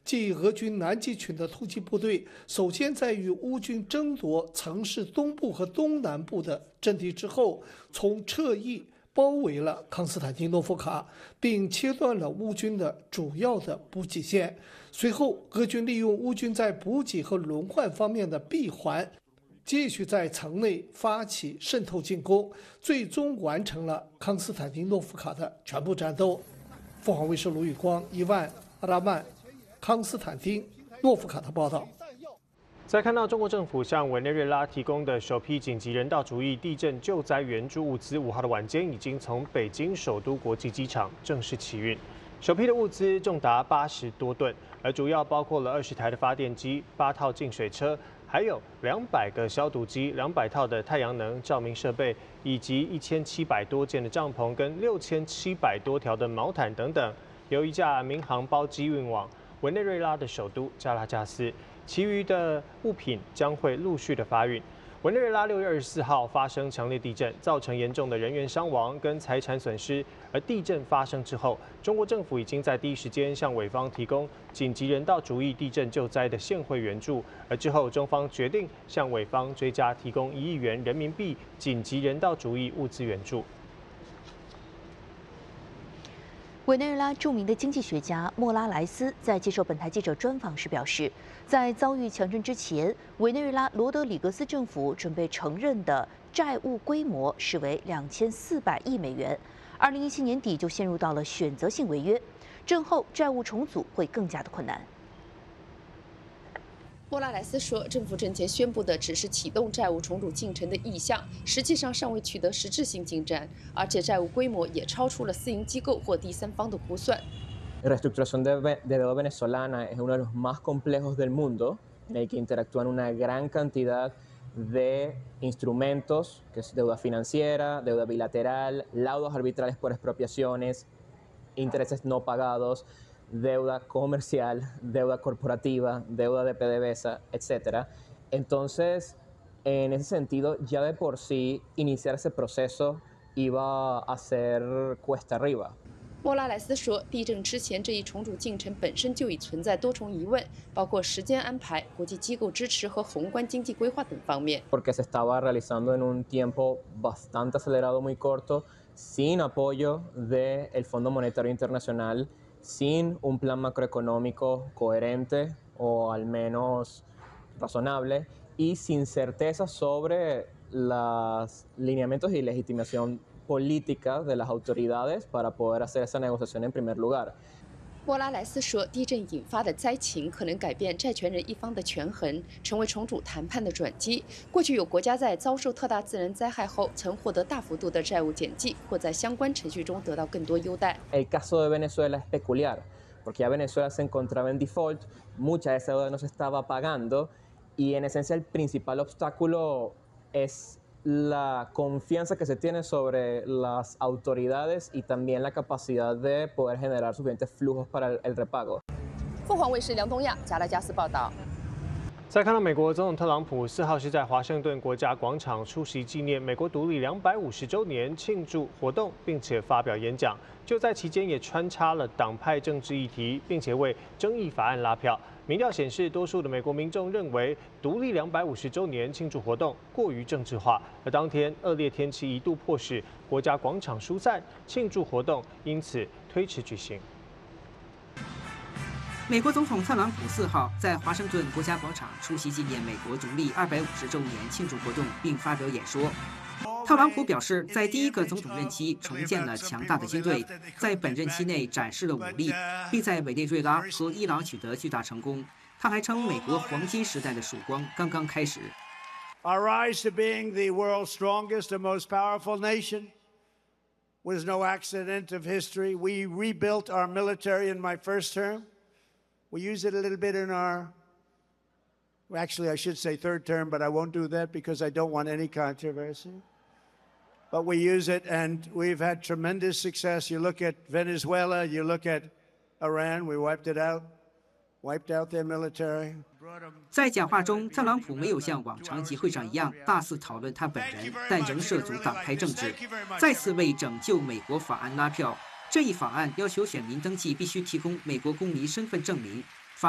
即俄军南极群的突击部队，首先在与乌军争夺城市东部和东南部的阵地之后，从侧翼包围了康斯坦丁诺夫卡，并切断了乌军的主要的补给线。随后，俄军利用乌军在补给和轮换方面的闭环，继续在城内发起渗透进攻，最终完成了康斯坦丁诺夫卡的全部战斗。凤凰卫视卢宇光、伊万、阿拉曼、康斯坦丁诺夫卡的报道。 再看到中国政府向委内瑞拉提供的首批紧急人道主义地震救灾援助物资，5号的晚间已经从北京首都国际机场正式起运。首批的物资重达80多吨，而主要包括了20台的发电机、8套净水车，还有200个消毒机、200套的太阳能照明设备，以及1700多件的帐篷跟6700多条的毛毯等等，由一架民航包机运往委内瑞拉的首都加拉加斯。其余的物品将会陆续的发运。委内瑞拉6月24号发生强烈地震，造成严重的人员伤亡跟财产损失。而地震发生之后，中国政府已经在第一时间向委方提供紧急人道主义地震救灾的现汇援助。而之后，中方决定向委方追加提供1亿元人民币紧急人道主义物资援助。 委内瑞拉著名的经济学家莫拉莱斯在接受本台记者专访时表示，在遭遇强震之前，委内瑞拉罗德里格斯政府准备承认的债务规模是为2400亿美元，2017年底就陷入到了选择性违约，震后债务重组会更加的困难。 莫拉莱斯说，政府阵前宣布的只是启动债务重组进程的意向，实际上尚未取得实质性进展，而且债务规模也超出了私营机构或第三方的估算。 La reestructuración de deuda venezolana es uno de los más complejos del mundo, en el que interactúan una gran cantidad de instrumentos, que es deuda financiera, deuda bilateral, laudos arbitrales por expropiaciones, intereses no pagados, deuda comercial, deuda corporativa, deuda de PDVSA, etc. Entonces, en ese sentido, ya de por sí iniciar ese proceso iba a ser cuesta arriba. 莫拉莱斯说，地震之前这一重组进程本身就已存在多重疑问，包括时间安排、国际机构支持和宏观经济规划等方面。 Porque se estaba realizando en un tiempo bastante acelerado, muy corto, sin apoyo del Fondo Monetario Internacional, sin un plan macroeconómico coherente o al menos razonable y sin certeza sobre los lineamientos y legitimación política de las autoridades para poder hacer esa negociación en primer lugar. 莫拉莱斯说，地震引发的灾情可能改变债权人一方的权衡，成为重组谈判的转机。过去有国家在遭受特大自然灾害后，曾获得大幅度的债务减记，或在相关程序中得到更多优待。 El caso de Venezuela es peculiar, porque ya Venezuela se encontraba en default, mucha de esa deuda no se estaba pagando y en esencia el principal obstáculo es la confianza que se tiene sobre las autoridades y también la capacidad de poder generar suficientes flujos para el repago. 凤凰卫视梁东亚加拉加斯报道。 再看到美国总统特朗普4号是在华盛顿国家广场出席纪念美国独立250周年庆祝活动，并且发表演讲。就在期间也穿插了党派政治议题，并且为争议法案拉票。民调显示，多数的美国民众认为独立250周年庆祝活动过于政治化，而当天恶劣天气一度迫使国家广场疏散，庆祝活动因此推迟举行。 美国总统特朗普4号在华盛顿国家广场出席纪念美国独立250周年庆祝活动，并发表演说。特朗普表示，在第一个总统任期重建了强大的军队，在本任期内展示了武力，并在委内瑞拉和伊朗取得巨大成功。他还称，美国黄金时代的曙光刚刚开始。 Our rise to being the world's strongest and most powerful nation was no accident of history. We rebuilt our military in my first term. We use it a little bit in our, actually I should say third term, but I won't do that because I don't want any controversy. But we use it and we've had tremendous success. You look at Venezuela, you look at Iran, we wiped out their military. 在讲话中，特朗普没有像往常集会上一样大肆讨论他本人，但仍涉足党派政治，再次为拯救美国法案拉票。这一法案要求选民登记必须提供美国公民身份证明，